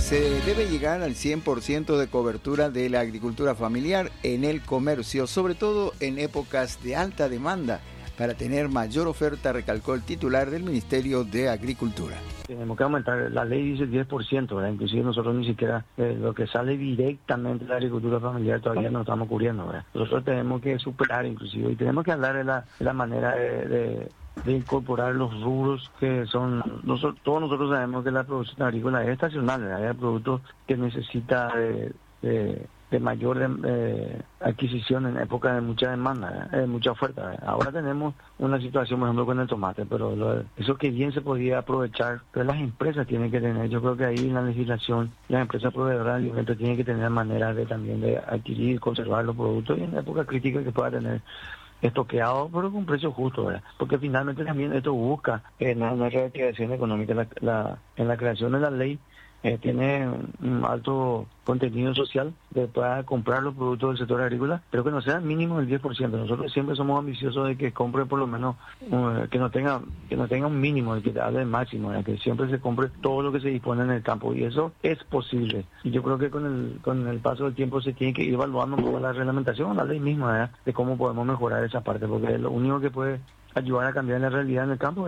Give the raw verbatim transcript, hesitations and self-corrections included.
se debe llegar al cien por ciento de cobertura de la agricultura familiar en el comercio, sobre todo en épocas de alta demanda, para tener mayor oferta, recalcó el titular del Ministerio de Agricultura. Tenemos que aumentar, la ley dice diez por ciento, ¿verdad? Inclusive nosotros ni siquiera eh, lo que sale directamente de la agricultura familiar todavía no estamos cubriendo, ¿verdad? Nosotros tenemos que superar inclusive y tenemos que hablar de la, de la manera de, de, de incorporar los rubros que son, nosotros, todos nosotros sabemos que la producción agrícola es estacional, ¿verdad? Hay productos que necesita de, de de mayor eh, adquisición en época de mucha demanda, de eh, mucha oferta. Ahora tenemos una situación, por ejemplo, con el tomate, pero lo, eso que bien se podía aprovechar, pero las empresas tienen que tener, yo creo que ahí en la legislación, las empresas proveedoras de alimentos tienen que tener maneras de también de adquirir, conservar los productos y en época crítica que pueda tener estoqueado, pero con precio justo, ¿verdad? Porque finalmente también esto busca en eh, una reactivación económica, la, la, en la creación de la ley, Eh, tiene un alto contenido social de pueda comprar los productos del sector agrícola, pero que no sea mínimo el diez por ciento. Nosotros siempre somos ambiciosos de que compre por lo menos, uh, que no tenga que no tenga un mínimo, de que hable el máximo, de que siempre se compre todo lo que se dispone en el campo, y eso es posible. Y yo creo que con el con el paso del tiempo se tiene que ir evaluando un poco la reglamentación, la ley misma, ¿verdad? De cómo podemos mejorar esa parte, porque lo único que puede ayudar a cambiar la realidad en el campo